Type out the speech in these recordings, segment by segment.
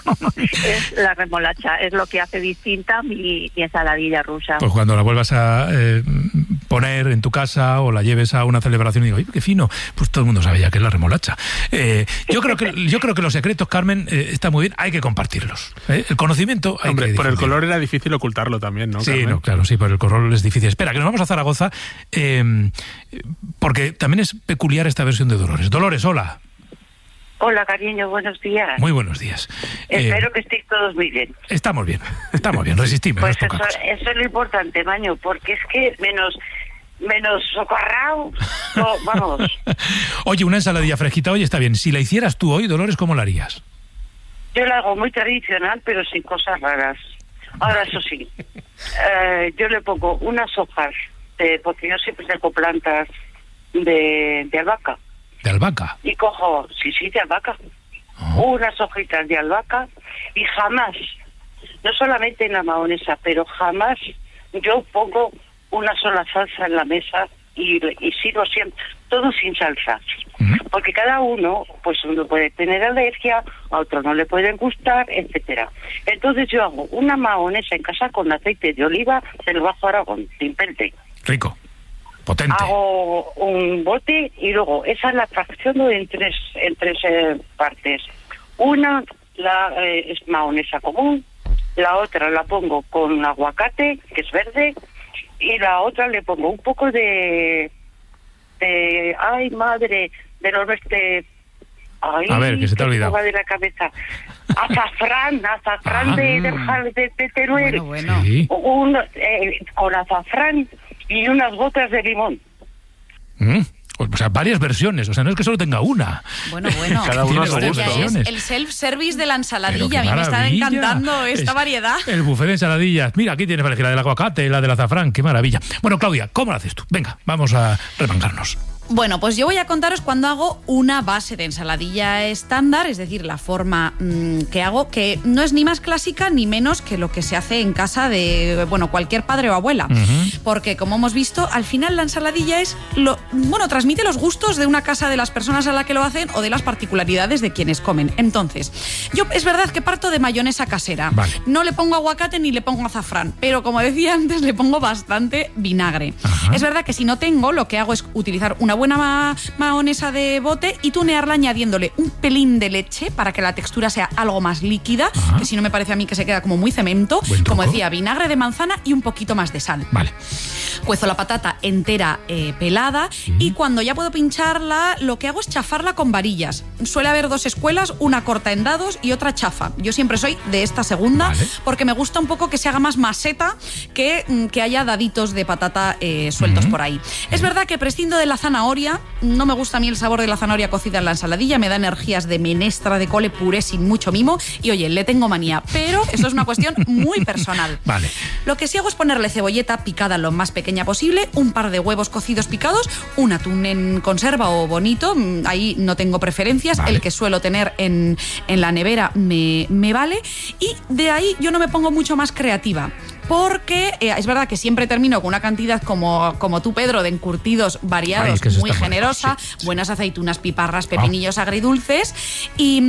Es la remolacha, es lo que hace distinta mi ensaladilla rusa. Pues cuando la vuelvas a poner en tu casa o la lleves a una celebración y digo, ¡ay, qué fino! Pues todo el mundo sabe ya que es la remolacha. Yo creo que los secretos, Carmen, están muy bien, hay que compartirlos. El conocimiento hay que por el color era difícil ocultarlo también, ¿no, Sí, Carmen? no, claro, sí, por el color es difícil. Espera, que nos vamos a Zaragoza, porque también es peculiar esta versión de Dolores. Dolores, hola. Hola, cariño, buenos días. Muy buenos días. Espero que estéis todos muy bien. Estamos bien, resistimos. Pues eso es lo importante, Maño, porque es que menos socarrao, vamos. Oye, una ensaladilla fresquita hoy está bien. Si la hicieras tú hoy, Dolores, ¿cómo la harías? Yo la hago muy tradicional, pero sin cosas raras. Ahora, eso sí, yo le pongo unas hojas, porque yo siempre saco plantas de albahaca. ¿De albahaca? Y cojo, de albahaca. Unas hojitas de albahaca y jamás, no solamente en la mahonesa, pero jamás yo pongo una sola salsa en la mesa y sirvo siempre, todo sin salsa. Porque cada uno, pues uno puede tener alergia, a otro no le pueden gustar, etcétera. Entonces yo hago una mahonesa en casa con aceite de oliva del Bajo Aragón, Timpente. Rico. Potente. Hago un bote y luego esa es la fracción en tres partes. Una es mahonesa común, la otra la pongo con aguacate, que es verde, y la otra le pongo un poco de ay madre, de los ay, a ver, que se te ha olvidado. De la cabeza. Azafrán de Teruel. Bueno. Sí. Con azafrán y unas gotas de limón. O sea, varias versiones. O sea, no es que solo tenga una. Bueno. Cada uno a su gusto. Es el self-service de la ensaladilla. A mí me está maravilla. encantando esta variedad. El buffet de ensaladillas. Mira, aquí tienes la del aguacate, la del azafrán. ¡Qué maravilla! Bueno, Claudia, ¿cómo lo haces tú? Venga, vamos a remangarnos. Bueno, pues yo voy a contaros cuando hago una base de ensaladilla estándar, es decir, la forma que hago, que no es ni más clásica ni menos que lo que se hace en casa de, cualquier padre o abuela. Porque, como hemos visto, al final la ensaladilla transmite los gustos de una casa, de las personas a la que lo hacen o de las particularidades de quienes comen. Entonces, yo es verdad que parto de mayonesa casera. Vale. No le pongo aguacate ni le pongo azafrán, pero como decía antes, le pongo bastante vinagre. Ajá. Es verdad que si no tengo, lo que hago es utilizar una buena mahonesa de bote y tunearla añadiéndole un pelín de leche para que la textura sea algo más líquida, que si no me parece a mí que se queda como muy cemento. Buen truco. Como decía, vinagre de manzana y un poquito más de sal. Vale. Cuezo la patata entera pelada y cuando ya puedo pincharla, lo que hago es chafarla con varillas. Suele haber dos escuelas, una corta en dados y otra chafa. Yo siempre soy de esta segunda, vale, porque me gusta un poco que se haga más maseta que haya daditos de patata sueltos por ahí. Es verdad que prescindo de la zanahoria. No me gusta a mí el sabor de la zanahoria cocida en la ensaladilla, me da energías de menestra de cole puré sin mucho mimo y oye, le tengo manía, pero eso es una cuestión muy personal. Vale. Lo que sí hago es ponerle cebolleta picada lo más pequeña posible, un par de huevos cocidos picados, un atún en conserva o bonito, ahí no tengo preferencias, vale, el que suelo tener en la nevera me vale, y de ahí yo no me pongo mucho más creativa. Porque es verdad que siempre termino con una cantidad como tú, Pedro, de encurtidos variados, es que muy generosa, sí. Buenas aceitunas, piparras, pepinillos agridulces y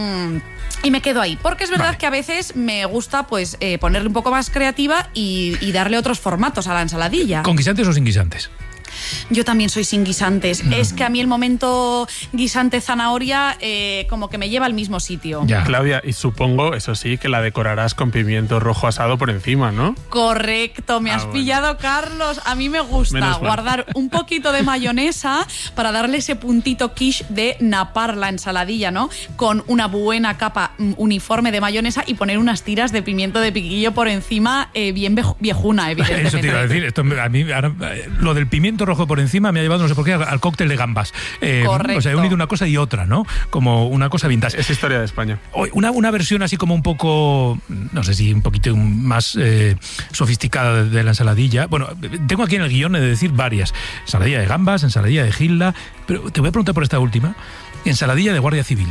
me quedo ahí. Porque es verdad que a veces me gusta ponerle un poco más creativa y darle otros formatos a la ensaladilla. ¿Con guisantes o sin guisantes? Yo también soy sin guisantes. Es que a mí el momento guisante zanahoria como que me lleva al mismo sitio. Ya. Claudia, y supongo, eso sí, que la decorarás con pimiento rojo asado por encima, ¿no? Correcto, me has pillado, Carlos. A mí me gusta guardar un poquito de mayonesa para darle ese puntito quiche de napar la ensaladilla, ¿no? Con una buena capa uniforme de mayonesa y poner unas tiras de pimiento de piquillo por encima, bien viejuna, evidentemente. Eso te iba a decir. Esto, a mí, ahora, lo del pimiento rojo por encima me ha llevado, no sé por qué, al cóctel de gambas. Correcto. O sea, he unido una cosa y otra, ¿no? Como una cosa vintage. Es historia de España. Una versión así como un poco, no sé si un poquito más sofisticada de la ensaladilla. Bueno, tengo aquí en el guión, he de decir, varias. Ensaladilla de gambas, ensaladilla de gilda, pero te voy a preguntar por esta última. Ensaladilla de Guardia Civil.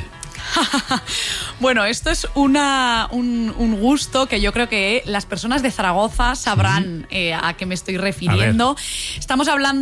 Bueno, esto es un gusto que yo creo que las personas de Zaragoza sabrán a qué me estoy refiriendo. Estamos hablando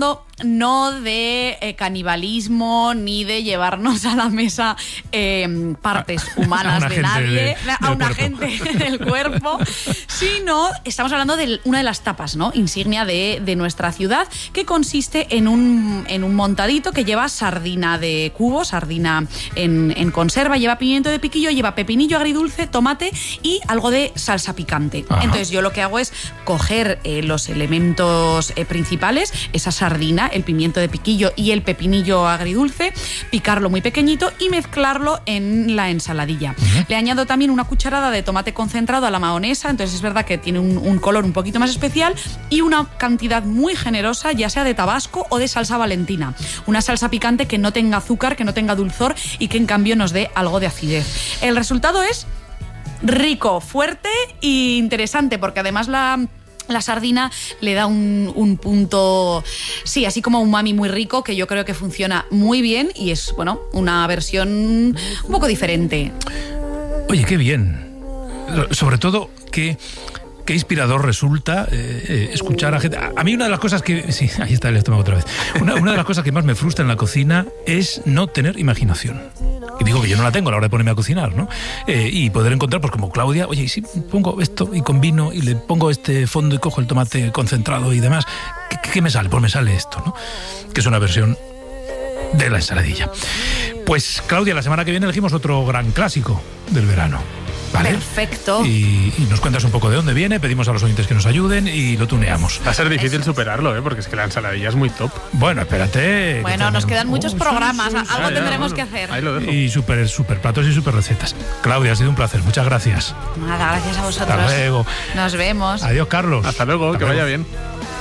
no de canibalismo ni de llevarnos a la mesa partes humanas de nadie, a un agente del cuerpo, sino estamos hablando de una de las tapas, ¿no?, insignia de nuestra ciudad, que consiste en un montadito que lleva sardina de cubo, sardina en conserva, lleva pimiento de piquillo, lleva pepinillo agridulce, tomate y algo de salsa picante. Ajá. Entonces yo lo que hago es coger los elementos principales, esa sardina, el pimiento de piquillo y el pepinillo agridulce, picarlo muy pequeñito y mezclarlo en la ensaladilla. Le añado también una cucharada de tomate concentrado a la mahonesa, entonces es verdad que tiene un color un poquito más especial, y una cantidad muy generosa, ya sea de tabasco o de salsa valentina. Una salsa picante que no tenga azúcar, que no tenga dulzor y que en cambio nos dé algo de acidez. El resultado es rico, fuerte e interesante, porque además la sardina le da un punto, sí, así como umami muy rico, que yo creo que funciona muy bien y es, bueno, una versión un poco diferente. Oye, qué bien. Sobre todo, qué inspirador resulta escuchar a gente. A mí una de las cosas que... Sí, ahí está el estómago otra vez. Una de las cosas que más me frustra en la cocina es no tener imaginación. Y digo que yo no la tengo a la hora de ponerme a cocinar, ¿no? Y poder encontrar, pues como Claudia, oye, y si pongo esto y combino y le pongo este fondo y cojo el tomate concentrado y demás, ¿qué me sale? Pues me sale esto, ¿no? Que es una versión de la ensaladilla. Pues Claudia, la semana que viene elegimos otro gran clásico del verano. ¿Vale? Perfecto. Y nos cuentas un poco de dónde viene, pedimos a los oyentes que nos ayuden y lo tuneamos. Va a ser difícil superarlo, porque es que la ensaladilla es muy top. Bueno, espérate. Bueno, nos quedan muchos programas, sí. algo tendremos que hacer. Ahí lo dejo. Y super platos y super recetas. Claudia, ha sido un placer, muchas gracias. Nada, gracias a vosotros. Hasta luego. Nos vemos. Adiós, Carlos. Hasta luego, Hasta que luego. vaya bien.